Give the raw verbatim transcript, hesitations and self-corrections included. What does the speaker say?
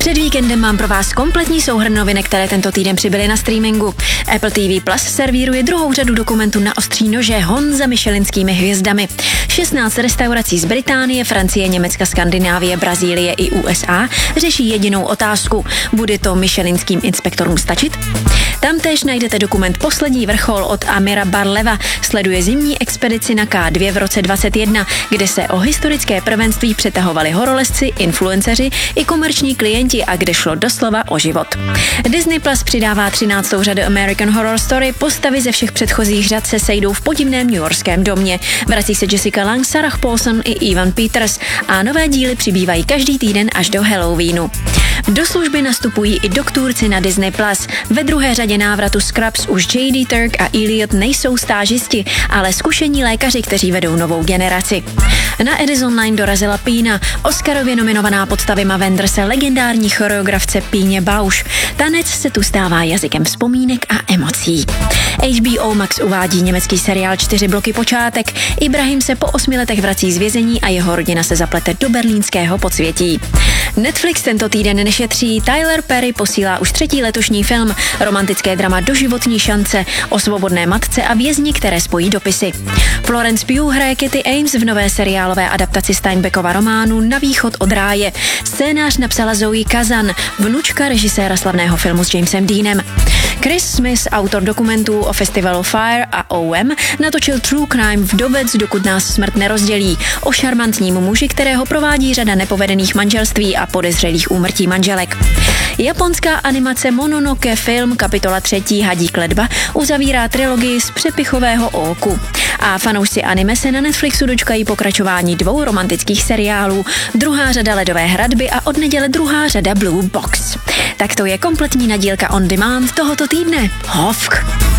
Před víkendem mám pro vás kompletní souhrn novinek, které tento týden přibyly na streamingu. Apple T V Plus servíruje druhou řadu dokumentů na ostří nože hon za michelinskými hvězdami. šestnáct restaurací z Británie, Francie, Německa, Skandinávie, Brazílie i U S A řeší jedinou otázku. Bude to michelinským inspektorům stačit? Tam též najdete dokument Poslední vrchol od Amira Barleva. Sleduje zimní expedici na K dva v roce dvacet jedna, kde se o historické prvenství přetahovali horolezci, influenceři i komerční klienti a kde šlo doslova o život. Disney Plus přidává třináctou řadu American Horror Story. Postavy ze všech předchozích řad se sejdou v podivném newyorském domě. Vrací se Jessica Lange, Sarah Paulson i Evan Peters a nové díly přibývají každý týden až do Halloweenu. Do služby nastupují i doktorci na Disney Plus. Ve druhé řadě návratu Scrubs už J D Turk a Elliot nejsou stážisti, ale zkušení lékaři, kteří vedou novou generaci. Na Edison Line dorazila Pína, Oscarově nominovaná podsta Wima Wenderse, legendární choreografce Píně Bausch. Tanec se tu stává jazykem vzpomínek a emocí. H B O Max uvádí německý seriál Čtyři bloky počátek. Ibrahim se po osmi letech vrací z vězení a jeho rodina se zaplete do berlínského podsvětí. Netflix tento týden nešetří. Tyler Perry posílá už třetí letošní film, romantické drama Doživotní šance o svobodné matce a vězni, které spojí dopisy. Florence Pugh hraje Katy Ames v nové seriálové adaptaci Steinbeckova románu Na východ od ráje. Scénář napsala Zoe Kazan, vnučka režiséra slavného filmu s Jamesem Deanem. Chris Smith, autor dokumentů o festivalu Fire a O M, natočil True Crime Vdovec, dokud nás smrt nerozdělí, o šarmantním muži, kterého provádí řada nepovedených manželství a podezřelých úmrtí manželek. Japonská animace Mononoke film kapitola třetí Hadí kletba uzavírá trilogii z přepichového óku. A fanoušci anime se na Netflixu dočkají pokračování dvou romantických seriálů, druhá řada Ledové hradby a od neděle druhá řada Blue Box. Tak to je kompletní nadílka on demand tohoto týdne. Hovk!